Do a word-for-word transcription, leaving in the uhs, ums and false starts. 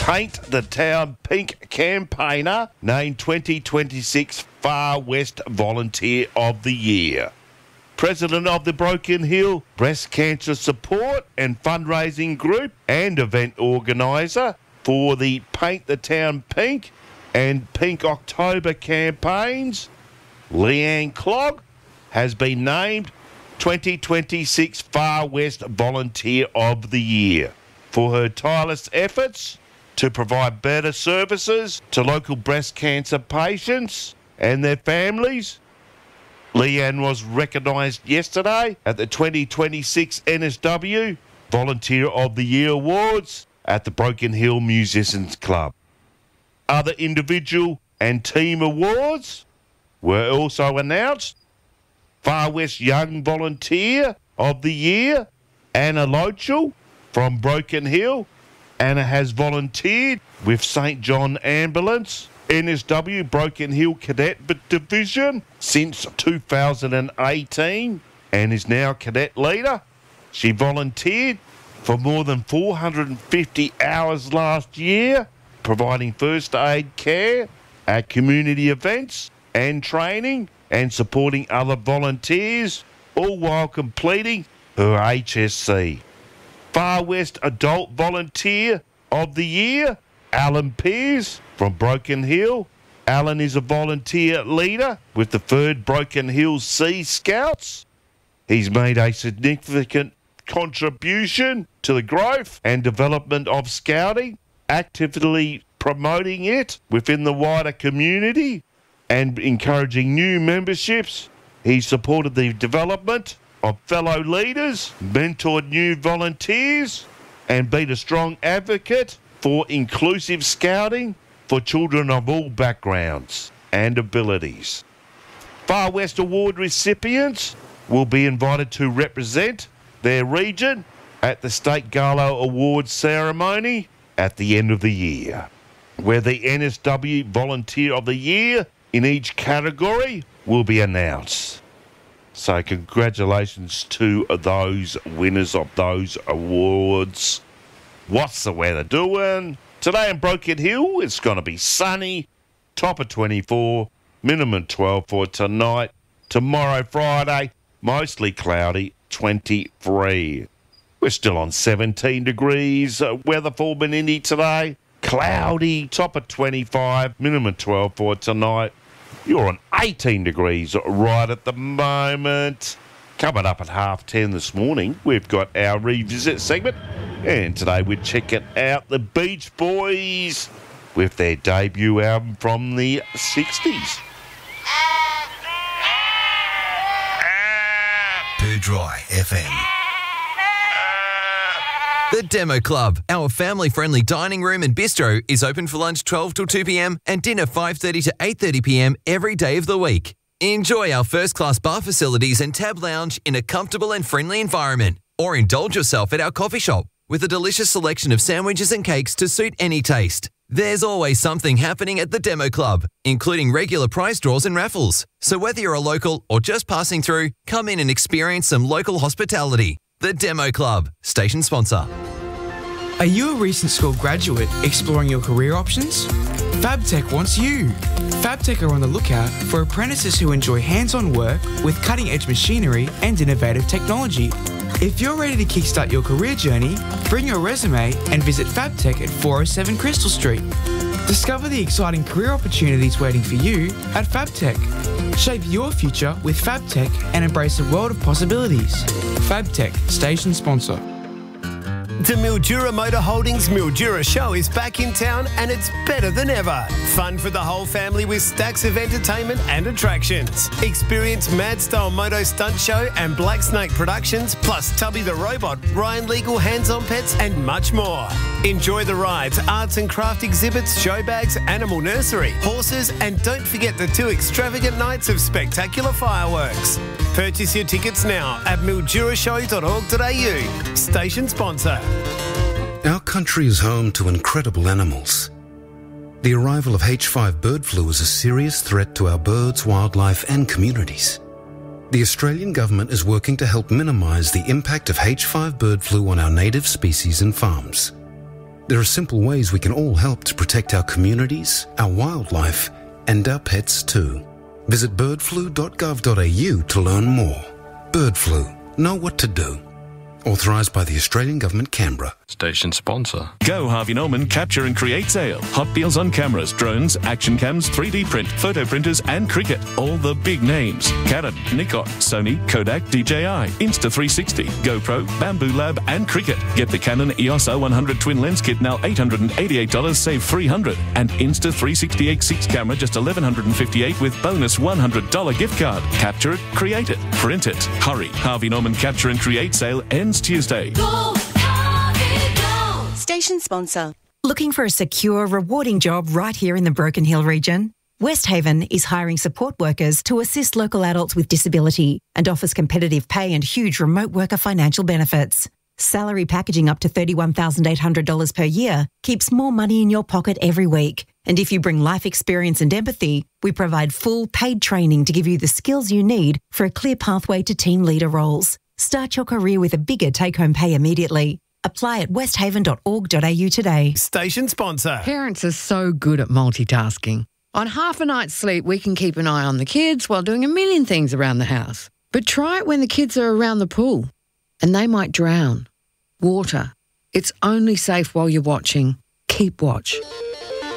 Paint the Town Pink campaigner named twenty twenty-six Far West Volunteer of the Year. President of the Broken Hill Breast Cancer Support and Fundraising Group and event organiser for the Paint the Town Pink and Pink October campaigns, Leanne Clogg has been named twenty twenty-six Far West Volunteer of the Year for her tireless efforts to provide better services to local breast cancer patients and their families. Leanne was recognised yesterday at the twenty twenty-six N S W Volunteer of the Year Awards at the Broken Hill Musicians Club. Other individual and team awards were also announced. Far West Young Volunteer of the Year, Anna Lochel from Broken Hill. Anna has volunteered with Saint John Ambulance, N S W Broken Hill Cadet Division since two thousand eighteen and is now cadet leader. She volunteered for more than four hundred fifty hours last year, providing first aid care at community events and training and supporting other volunteers, all while completing her H S C. Far West Adult Volunteer of the Year, Alan Pearce from Broken Hill. Alan is a volunteer leader with the third Broken Hill Sea Scouts. He's made a significant contribution to the growth and development of Scouting, actively promoting it within the wider community and encouraging new memberships. He supported the development of fellow leaders, mentored new volunteers, and been a strong advocate for inclusive Scouting for children of all backgrounds and abilities. Far West Award recipients will be invited to represent their region at the State Gala Awards ceremony at the end of the year, where the N S W Volunteer of the Year in each category will be announced. So congratulations to those winners of those awards. What's the weather doing? Today in Broken Hill, it's going to be sunny, top of twenty-four, minimum twelve for tonight. Tomorrow, Friday, mostly cloudy, twenty-three. We're still on seventeen degrees. Uh, weather for Benini today, cloudy, top of twenty-five, minimum twelve for tonight. You're on eighteen degrees right at the moment. Coming up at half ten this morning, we've got our revisit segment. And today we're checking out the Beach Boys with their debut album from the sixties. Poo Dry F M. The Demo Club, our family-friendly dining room and bistro, is open for lunch twelve till two p.m. and dinner five thirty to eight thirty p.m. every day of the week. Enjoy our first-class bar facilities and tab lounge in a comfortable and friendly environment, or indulge yourself at our coffee shop with a delicious selection of sandwiches and cakes to suit any taste. There's always something happening at the Demo Club, including regular prize draws and raffles. So whether you're a local or just passing through, come in and experience some local hospitality. The Demo Club, station sponsor. Are you a recent school graduate exploring your career options? FabTech wants you. FabTech are on the lookout for apprentices who enjoy hands-on work with cutting-edge machinery and innovative technology. If you're ready to kickstart your career journey, bring your resume and visit FabTech at four oh seven Crystal Street. Discover the exciting career opportunities waiting for you at FabTech. Shape your future with FabTech and embrace a world of possibilities. FabTech, station sponsor. The Mildura Motor Holdings Mildura Show is back in town and it's better than ever. Fun for the whole family with stacks of entertainment and attractions. Experience Mad Style Moto Stunt Show and Black Snake Productions, plus Tubby the Robot, Ryan Legal Hands-On Pets and much more. Enjoy the rides, arts and craft exhibits, show bags, animal nursery, horses, and don't forget the two extravagant nights of spectacular fireworks. Purchase your tickets now at mildura show dot org dot a u. Station sponsor. Our country is home to incredible animals. The arrival of H five bird flu is a serious threat to our birds, wildlife and communities. The Australian government is working to help minimise the impact of H five bird flu on our native species and farms. There are simple ways we can all help to protect our communities, our wildlife, and our pets too. Visit bird flu dot gov dot a u to learn more. Bird flu. Know what to do. Authorised by the Australian Government, Canberra. Station sponsor. Go Harvey Norman Capture and Create Sale. Hot deals on cameras, drones, action cams, three D print, photo printers and cricket. All the big names. Canon, Nikon, Sony, Kodak, D J I, Insta three sixty, GoPro, Bamboo Lab and cricket. Get the Canon E O S O one hundred twin lens kit now eight hundred eighty-eight dollars, save three hundred dollars. And Insta three sixty-eight six camera just eleven fifty-eight dollars with bonus one hundred dollars gift card. Capture it, create it, print it. Hurry. Harvey Norman Capture and Create Sale ends Tuesday. Go, Harvey, go. Station sponsor. Looking for a secure, rewarding job right here in the Broken Hill region? West Haven is hiring support workers to assist local adults with disability and offers competitive pay and huge remote worker financial benefits. Salary packaging up to thirty-one thousand eight hundred dollars per year keeps more money in your pocket every week. And if you bring life experience and empathy, we provide full paid training to give you the skills you need for a clear pathway to team leader roles. Start your career with a bigger take-home pay immediately. Apply at westhaven dot org dot a u today. Station sponsor. Parents are so good at multitasking. On half a night's sleep, we can keep an eye on the kids while doing a million things around the house. But try it when the kids are around the pool, and they might drown. Water. It's only safe while you're watching. Keep watch.